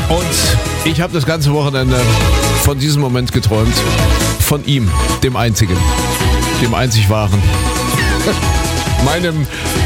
Und ich habe das ganze Wochenende von diesem Moment geträumt. Von ihm, dem Einzigen, dem einzig Wahren. Meinem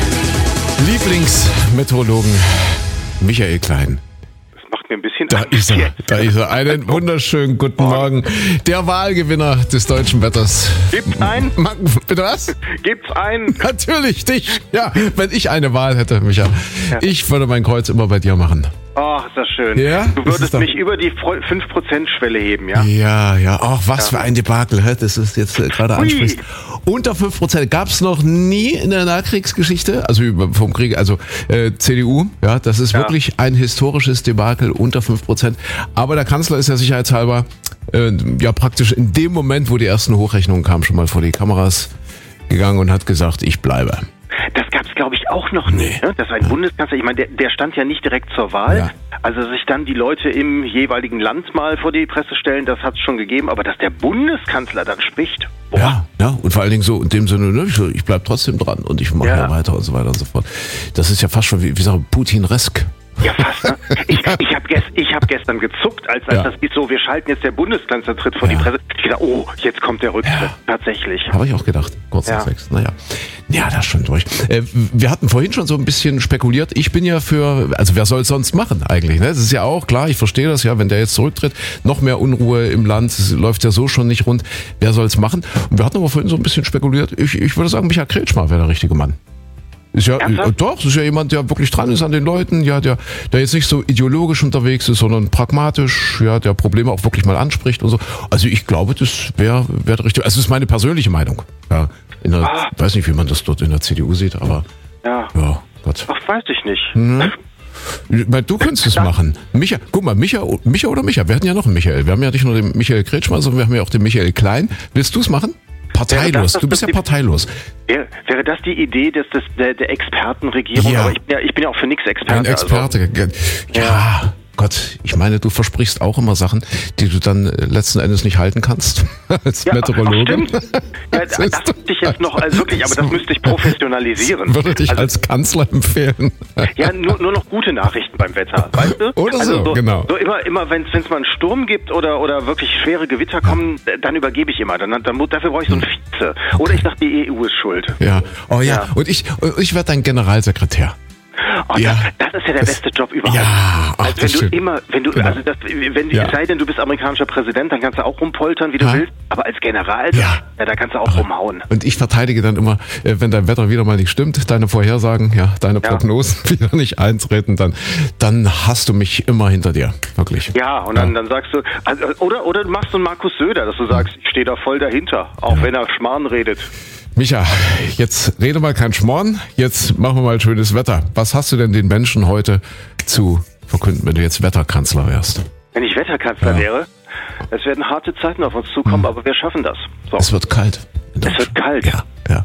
Lieblingsmeteorologen Michael Klein. Macht mir ein bisschen Da Angst. ist er. Einen wunderschönen guten Morgen. Der Wahlgewinner des deutschen Wetters. Gibt's einen? Bitte was? Gibt's einen? Natürlich dich. Ja, wenn ich eine Wahl hätte, Micha. Ich würde mein Kreuz immer bei dir machen. Ach, ist das schön. Ja, du das ist würdest doch- mich über die 5%-Schwelle heben, ja? Ja. Ach, was für ein Debakel. Das ist jetzt gerade Hui. ansprichst. Unter 5% gab es noch nie in der Nachkriegsgeschichte, also vom Krieg, also CDU. Ja, das ist wirklich ein historisches Debakel unter 5%. Aber der Kanzler ist ja sicherheitshalber ja praktisch in dem Moment, wo die ersten Hochrechnungen kamen, schon mal vor die Kameras gegangen und hat gesagt, ich bleibe. Das gab's, glaube ich, auch noch nie. Ne? Dass ein Bundeskanzler, ich meine, der stand ja nicht direkt zur Wahl. Ja. Also sich dann die Leute im jeweiligen Land mal vor die Presse stellen, das hat's schon gegeben. Aber dass der Bundeskanzler dann spricht, boah. Ja, und vor allen Dingen so in dem Sinne, ne, ich bleib trotzdem dran und ich mache ja weiter und so weiter und so fort. Das ist ja fast schon wie sagen, Putin-resk. Ja, fast. Ne? Ich hab gestern gezuckt, als das hieß so, wir schalten jetzt, der Bundeskanzler tritt vor die Presse. Ich dachte, oh, jetzt kommt der Rücktritt. Tatsächlich. Habe ich auch gedacht, kurz nach 6. Naja, das ist schon durch. Wir hatten vorhin schon so ein bisschen spekuliert. Ich bin ja also wer soll es sonst machen eigentlich? Ne? Das ist ja auch klar, ich verstehe das ja, wenn der jetzt zurücktritt, noch mehr Unruhe im Land, es läuft ja so schon nicht rund. Wer soll es machen? Und wir hatten aber vorhin so ein bisschen spekuliert. Ich würde sagen, Michael Kretschmer wäre der richtige Mann. Ist ja, doch, das ist ja jemand, der wirklich dran ist an den Leuten, ja, der jetzt nicht so ideologisch unterwegs ist, sondern pragmatisch, ja, der Probleme auch wirklich mal anspricht und so. Also ich glaube, das wäre der richtige, also das ist meine persönliche Meinung. Ja, ich weiß nicht, wie man das dort in der CDU sieht, aber ja Gott. Ach, weiß ich nicht. Weil du könntest es machen. Micha, guck mal, Micha oder Micha, wir hatten ja noch einen Michael. Wir haben ja nicht nur den Michael Kretschmer, sondern wir haben ja auch den Michael Klein. Willst du es machen? Parteilos, du bist ja parteilos. Wäre das die Idee der Expertenregierung? Ja. Aber ich bin ja auch für nichts Experte. Ein Experte. Ja, Gott, ich meine, du versprichst auch immer Sachen, die du dann letzten Endes nicht halten kannst als Meteorologe. Stimmt. Das müsste ich jetzt noch, also wirklich, aber das müsste ich professionalisieren. Würde dich als Kanzler empfehlen. Ja, nur noch gute Nachrichten beim Wetter, weißt du? Oder so, genau. So immer wenn es mal einen Sturm gibt oder wirklich schwere Gewitter kommen, dann übergebe ich immer. Dafür brauche ich so einen Vize. Oder ich sage, die EU ist schuld. Ja, und ich werde dein Generalsekretär. Oh, das ist ja der beste Job überhaupt. Ja, ach, also es sei denn, du bist amerikanischer Präsident, dann kannst du auch rumpoltern, wie du willst. Aber als General, da kannst du auch rumhauen. Und ich verteidige dann immer, wenn dein Wetter wieder mal nicht stimmt, deine Vorhersagen, deine Prognosen wieder nicht eintreten, dann hast du mich immer hinter dir, wirklich. Ja, und dann sagst du, oder du machst so einen Markus Söder, dass du sagst, ich stehe da voll dahinter, auch wenn er Schmarrn redet. Micha, jetzt rede mal kein Schmorn, jetzt machen wir mal schönes Wetter. Was hast du denn den Menschen heute zu verkünden, wenn du jetzt Wetterkanzler wärst? Wenn ich Wetterkanzler wäre, es werden harte Zeiten auf uns zukommen, aber wir schaffen das. So. Es wird kalt. Es wird kalt. Ja.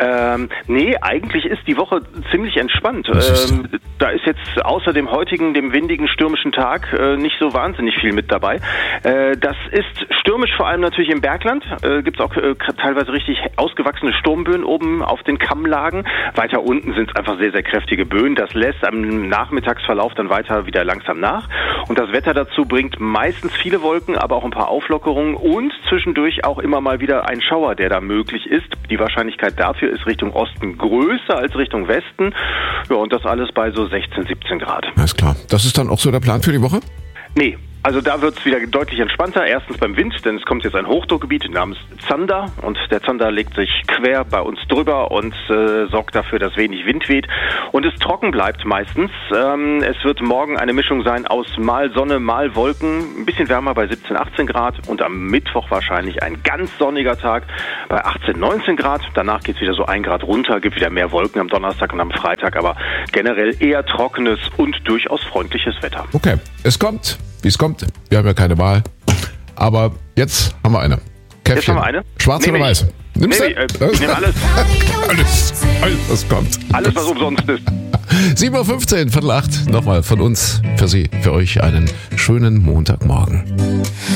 Nee, eigentlich ist die Woche ziemlich entspannt. Da ist jetzt außer dem heutigen, dem windigen, stürmischen Tag nicht so wahnsinnig viel mit dabei. Das ist stürmisch vor allem natürlich im Bergland. Gibt es auch teilweise richtig ausgewachsene Sturmböen oben auf den Kammlagen. Weiter unten sind es einfach sehr, sehr kräftige Böen. Das lässt am Nachmittagsverlauf dann weiter wieder langsam nach. Und das Wetter dazu bringt meistens viele Wolken, aber auch ein paar Auflockerungen und zwischendurch auch immer mal wieder ein Schauer, der da möglich ist. Die Wahrscheinlichkeit dafür ist Richtung Osten größer als Richtung Westen. Ja, und das alles bei so 16, 17 Grad. Alles klar. Das ist dann auch so der Plan für die Woche? Nee. Also da wird es wieder deutlich entspannter. Erstens beim Wind, denn es kommt jetzt ein Hochdruckgebiet namens Zander und der Zander legt sich quer bei uns drüber und sorgt dafür, dass wenig Wind weht und es trocken bleibt meistens. Es wird morgen eine Mischung sein aus mal Sonne, mal Wolken, ein bisschen wärmer bei 17, 18 Grad und am Mittwoch wahrscheinlich ein ganz sonniger Tag bei 18, 19 Grad. Danach geht es wieder so 1 Grad runter, gibt wieder mehr Wolken am Donnerstag und am Freitag, aber generell eher trockenes und durchaus freundliches Wetter. Okay, es kommt, wie es kommt. Wir haben ja keine Wahl. Aber jetzt haben wir eine. Käffchen. Jetzt haben wir eine. Schwarz oder weiß? Nimmst du? Ich nehme alles. Alles, was kommt. Alles, was umsonst ist. 7:15 Uhr, 7:45. Nochmal von uns, für Sie, für euch einen schönen Montagmorgen.